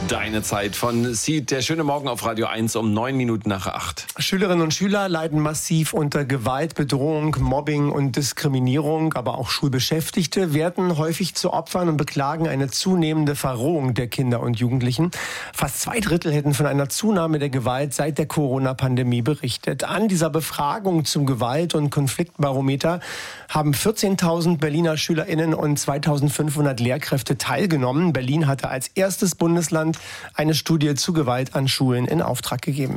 Deine Zeit von Seed, der schöne Morgen auf Radio 1 um 8:09. Schülerinnen und Schüler leiden massiv unter Gewalt, Bedrohung, Mobbing und Diskriminierung. Aber auch Schulbeschäftigte werden häufig zu Opfern und beklagen eine zunehmende Verrohung der Kinder und Jugendlichen. Fast 2/3 hätten von einer Zunahme der Gewalt seit der Corona-Pandemie berichtet. An dieser Befragung zum Gewalt- und Konfliktbarometer haben 14.000 Berliner SchülerInnen und 2.500 Lehrkräfte teilgenommen. Berlin hatte als erstes Bundesland eine Studie zu Gewalt an Schulen in Auftrag gegeben.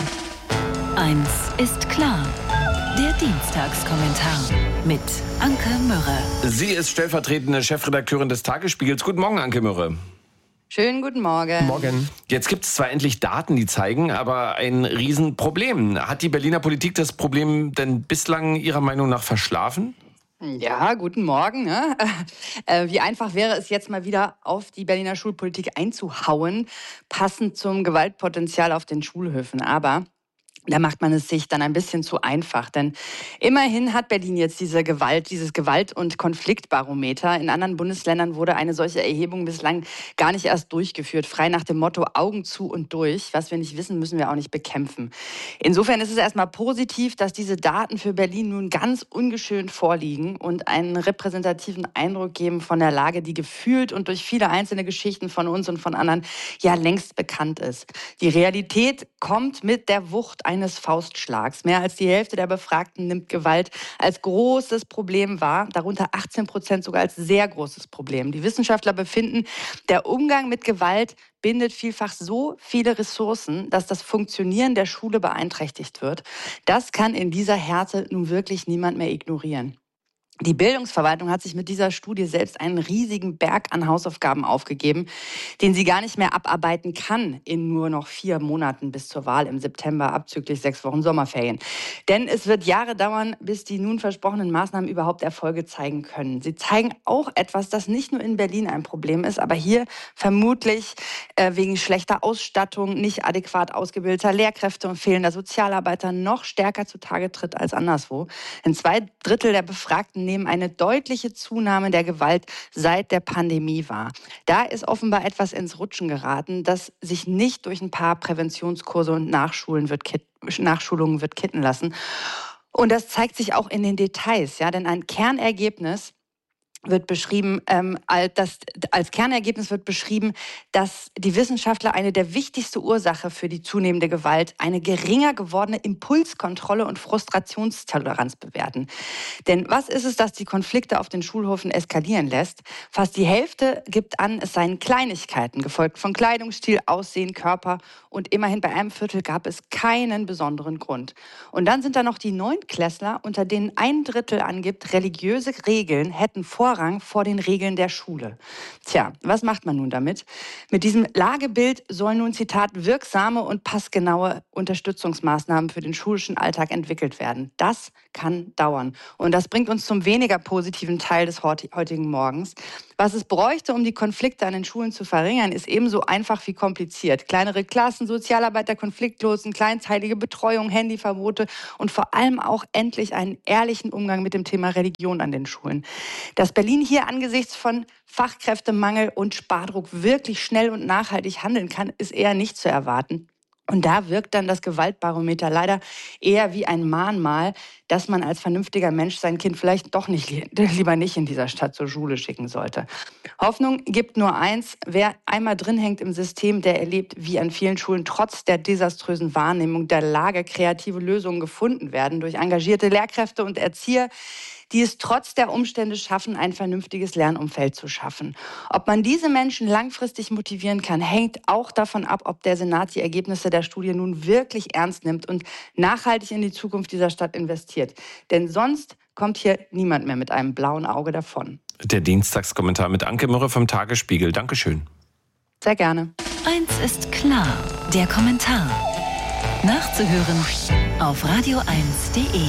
Eins ist klar. Der Dienstagskommentar mit Anke Mürre. Sie ist stellvertretende Chefredakteurin des Tagesspiegels. Guten Morgen, Anke Mürre. Schönen guten Morgen. Morgen. Jetzt gibt es zwar endlich Daten, die zeigen, aber ein Riesenproblem. Hat die Berliner Politik das Problem denn bislang Ihrer Meinung nach verschlafen? Ja, guten Morgen. Ne? Wie einfach wäre es jetzt mal wieder auf die Berliner Schulpolitik einzuhauen, passend zum Gewaltpotenzial auf den Schulhöfen. Aber da macht man es sich dann ein bisschen zu einfach, denn immerhin hat Berlin jetzt dieses Gewalt- und Konfliktbarometer. In anderen Bundesländern wurde eine solche Erhebung bislang gar nicht erst durchgeführt, frei nach dem Motto Augen zu und durch. Was wir nicht wissen, müssen wir auch nicht bekämpfen. Insofern ist es erstmal positiv, dass diese Daten für Berlin nun ganz ungeschönt vorliegen und einen repräsentativen Eindruck geben von der Lage, die gefühlt und durch viele einzelne Geschichten von uns und von anderen ja längst bekannt ist. Die Realität kommt mit der Wucht eines Faustschlags. Mehr als die Hälfte der Befragten nimmt Gewalt als großes Problem wahr, darunter 18% sogar als sehr großes Problem. Die Wissenschaftler befinden, der Umgang mit Gewalt bindet vielfach so viele Ressourcen, dass das Funktionieren der Schule beeinträchtigt wird. Das kann in dieser Härte nun wirklich niemand mehr ignorieren. Die Bildungsverwaltung hat sich mit dieser Studie selbst einen riesigen Berg an Hausaufgaben aufgegeben, den sie gar nicht mehr abarbeiten kann in nur noch 4 Monaten bis zur Wahl im September, abzüglich 6 Wochen Sommerferien. Denn es wird Jahre dauern, bis die nun versprochenen Maßnahmen überhaupt Erfolge zeigen können. Sie zeigen auch etwas, das nicht nur in Berlin ein Problem ist, aber hier vermutlich wegen schlechter Ausstattung, nicht adäquat ausgebildeter Lehrkräfte und fehlender Sozialarbeiter noch stärker zutage tritt als anderswo. Denn 2/3 der Befragten nehmen eine deutliche Zunahme der Gewalt seit der Pandemie wahr. Da ist offenbar etwas ins Rutschen geraten, das sich nicht durch ein paar Präventionskurse und Nachschulungen wird kitten lassen. Und das zeigt sich auch in den Details, ja, denn ein Kernergebnis wird beschrieben, als Kernergebnis wird beschrieben, dass die Wissenschaftler eine der wichtigsten Ursache für die zunehmende Gewalt eine geringer gewordene Impulskontrolle und Frustrationstoleranz bewerten. Denn was ist es, das die Konflikte auf den Schulhöfen eskalieren lässt? Fast die Hälfte gibt an, es seien Kleinigkeiten, gefolgt von Kleidungsstil, Aussehen, Körper, und immerhin bei 1/4 gab es keinen besonderen Grund. Und dann sind da noch die Neuntklässler, unter denen 1/3 angibt, religiöse Regeln hätten Vorrang vor den Regeln der Schule. Tja, was macht man nun damit? Mit diesem Lagebild sollen nun, Zitat, wirksame und passgenaue Unterstützungsmaßnahmen für den schulischen Alltag entwickelt werden. Das kann dauern. Und das bringt uns zum weniger positiven Teil des heutigen Morgens. Was es bräuchte, um die Konflikte an den Schulen zu verringern, ist ebenso einfach wie kompliziert. Kleinere Klassen, Sozialarbeiter, Konfliktlosen, kleinteilige Betreuung, Handyverbote und vor allem auch endlich einen ehrlichen Umgang mit dem Thema Religion an den Schulen. Dass Berlin hier angesichts von Fachkräftemangel und Spardruck wirklich schnell und nachhaltig handeln kann, ist eher nicht zu erwarten. Und da wirkt dann das Gewaltbarometer leider eher wie ein Mahnmal, dass man als vernünftiger Mensch sein Kind vielleicht doch lieber nicht in dieser Stadt zur Schule schicken sollte. Hoffnung gibt nur eins: Wer einmal drin hängt im System, der erlebt, wie an vielen Schulen trotz der desaströsen Wahrnehmung der Lage kreative Lösungen gefunden werden durch engagierte Lehrkräfte und Erzieher, die es trotz der Umstände schaffen, ein vernünftiges Lernumfeld zu schaffen. Ob man diese Menschen langfristig motivieren kann, hängt auch davon ab, ob der Senat die Ergebnisse der Studie nun wirklich ernst nimmt und nachhaltig in die Zukunft dieser Stadt investiert. Denn sonst kommt hier niemand mehr mit einem blauen Auge davon. Der Dienstagskommentar mit Anke Mürre vom Tagesspiegel. Dankeschön. Sehr gerne. Eins ist klar, der Kommentar. Nachzuhören auf radio1.de.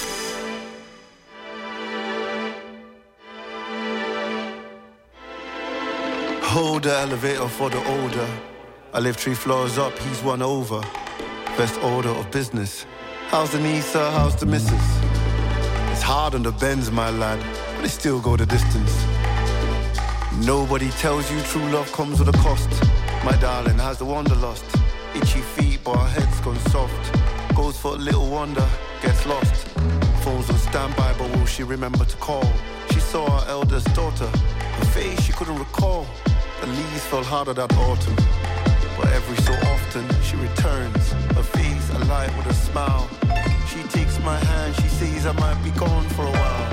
Hold the elevator for the older. I live 3 floors up, he's 1 over. Best order of business. How's the niece, sir? How's the missus? It's hard on the Benz, my lad, but they still go the distance. Nobody tells you true love comes with a cost. My darling, how's the wanderlust? Itchy feet, but her head's gone soft. Goes for a little wonder, gets lost. Phone's on standby, but will she remember to call? She saw her eldest daughter. Her face she couldn't recall. The leaves fell harder that autumn. But every so often she returns, her face alight with a smile. She takes my hand, she says I might be gone for a while.